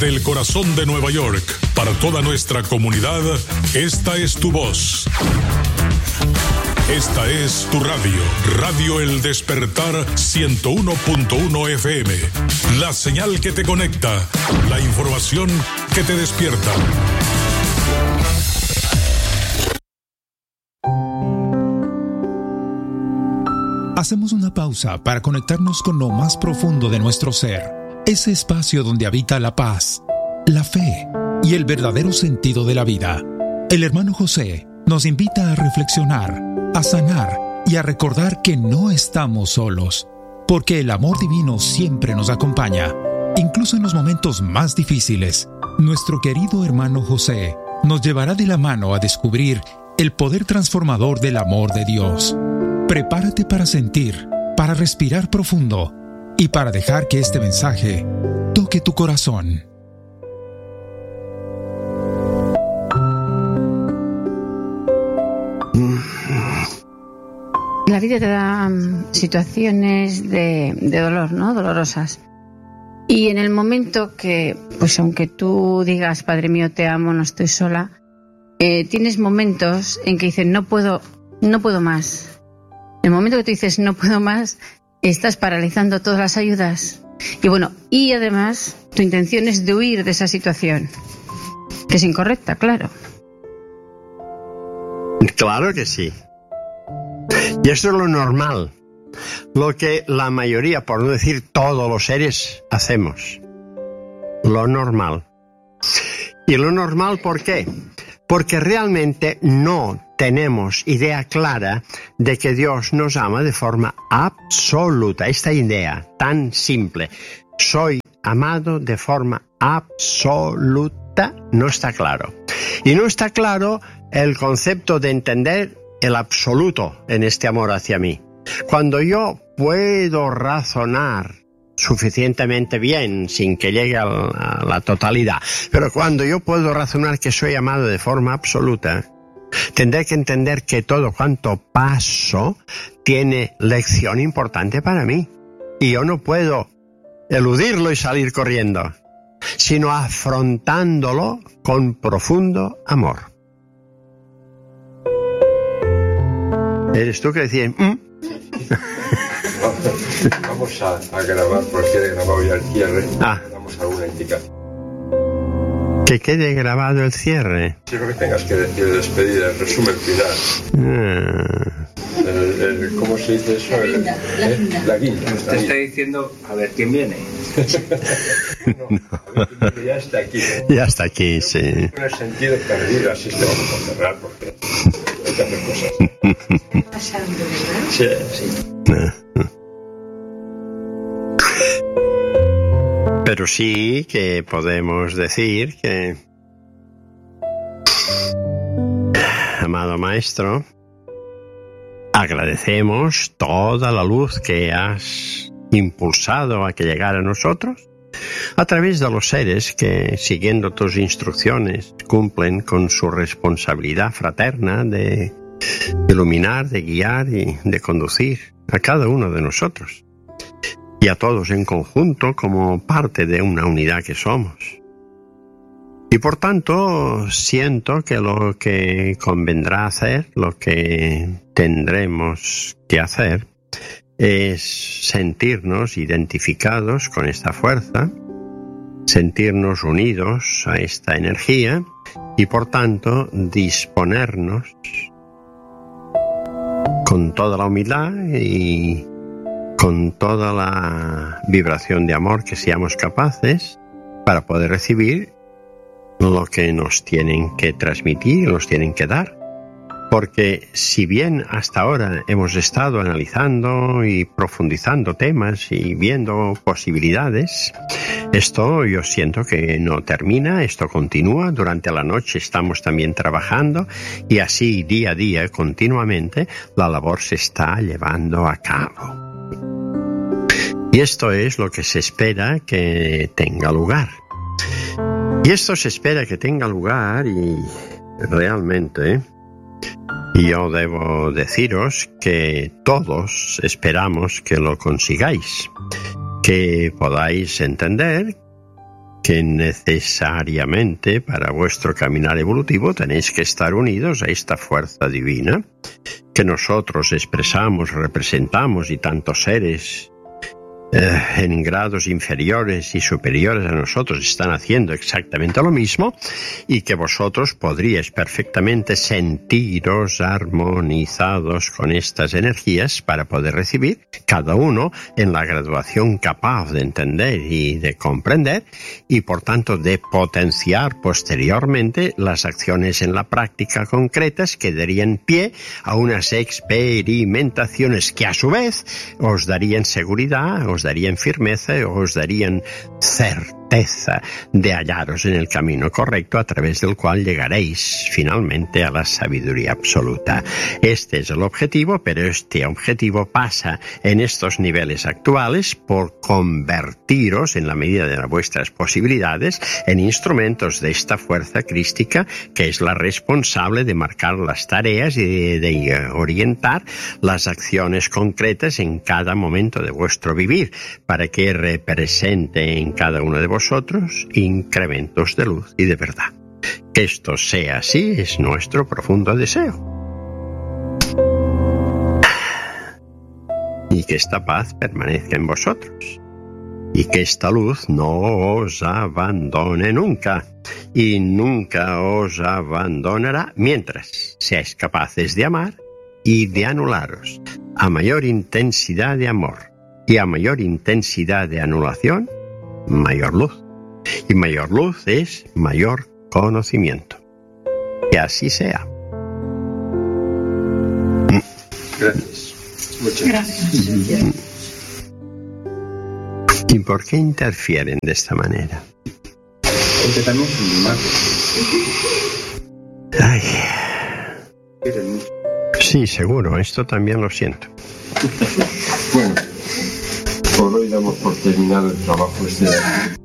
Del corazón de Nueva York, para toda nuestra comunidad, esta es tu voz. Esta es tu radio, Radio El Despertar 101.1 FM. La señal que te conecta, la información que te despierta. Hacemos una pausa para conectarnos con lo más profundo de nuestro ser. Ese espacio donde habita la paz, la fe y el verdadero sentido de la vida. El hermano José nos invita a reflexionar, a sanar y a recordar que no estamos solos, porque el amor divino siempre nos acompaña, incluso en los momentos más difíciles. Nuestro querido hermano José nos llevará de la mano a descubrir el poder transformador del amor de Dios. Prepárate para sentir, para respirar profundo y para dejar que este mensaje toque tu corazón. La vida te da situaciones de dolor, ¿no? Dolorosas. Y en el momento que, pues aunque tú digas, Padre mío, te amo, no estoy sola, tienes momentos en que dices, no puedo más. En el momento que tú dices, no puedo más, estás paralizando todas las ayudas. Y bueno, y además, tu intención es de huir de esa situación, que es incorrecta, claro. Claro que sí. Y esto es lo normal, lo que la mayoría, por no decir todos los seres, hacemos. Lo normal. ¿Y lo normal por qué? Porque realmente no tenemos idea clara de que Dios nos ama de forma absoluta. Esta idea tan simple, soy amado de forma absoluta, no está claro. Y no está claro el concepto de entender el absoluto en este amor hacia mí. Cuando yo puedo razonar suficientemente bien, sin que llegue a la totalidad, pero cuando yo puedo razonar que soy amado de forma absoluta, tendré que entender que todo cuanto paso tiene lección importante para mí. Y yo no puedo eludirlo y salir corriendo, sino afrontándolo con profundo amor. ¿Eres tú que decías? Vamos a grabar, porque he grabado ya el cierre. Damos alguna indicación. Que quede grabado el cierre. Sí, lo que tengas que decir, despedir, el resumen final. ¿Cómo se dice eso? La guinda. Te está diciendo, a ver quién viene. No, ya está aquí. Ya está aquí, sí. En el sentido perdido, así te vamos a cerrar, porque hay que hacer cosas. Sí, sí. Pero sí que podemos decir que, amado Maestro, agradecemos toda la luz que has impulsado a que llegara a nosotros a través de los seres que, siguiendo tus instrucciones, cumplen con su responsabilidad fraterna de iluminar, de guiar y de conducir a cada uno de nosotros y a todos en conjunto como parte de una unidad que somos. Y por tanto siento que lo que convendrá hacer, lo que tendremos que hacer, es sentirnos identificados con esta fuerza, sentirnos unidos a esta energía y por tanto disponernos con toda la humildad y con toda la vibración de amor que seamos capaces para poder recibir lo que nos tienen que transmitir, nos tienen que dar. Porque si bien hasta ahora hemos estado analizando y profundizando temas y viendo posibilidades, esto yo siento que no termina, esto continúa. Durante la noche estamos también trabajando y así día a día, continuamente, la labor se está llevando a cabo. Y esto es lo que se espera que tenga lugar. Y esto se espera que tenga lugar y realmente yo debo deciros que todos esperamos que lo consigáis, que podáis entender que necesariamente para vuestro caminar evolutivo tenéis que estar unidos a esta fuerza divina que nosotros expresamos, representamos y tantos seres en grados inferiores y superiores a nosotros están haciendo exactamente lo mismo, y que vosotros podríais perfectamente sentiros armonizados con estas energías para poder recibir, cada uno en la graduación capaz de entender y de comprender, y por tanto de potenciar posteriormente las acciones en la práctica concretas que darían pie a unas experimentaciones que a su vez os darían seguridad, os darían firmeza, os darían certeza de hallaros en el camino correcto a través del cual llegaréis finalmente a la sabiduría absoluta. Este es el objetivo, pero este objetivo pasa en estos niveles actuales por convertiros, en la medida de vuestras posibilidades, en instrumentos de esta fuerza crística que es la responsable de marcar las tareas y de orientar las acciones concretas en cada momento de vuestro vivir, para que represente en cada uno de vosotros incrementos de luz y de verdad. Que esto sea así es nuestro profundo deseo. Y que esta paz permanezca en vosotros. Y que esta luz no os abandone nunca. Y nunca os abandonará mientras seáis capaces de amar y de anularos a mayor intensidad de amor. Y a mayor intensidad de anulación, mayor luz. Y mayor luz es mayor conocimiento. Que así sea. Gracias. Muchas gracias. ¿Y por qué interfieren de esta manera? Porque también son madres. Ay. Sí, seguro. Esto también lo siento. Bueno. Por hoy damos por terminado el trabajo este de aquí.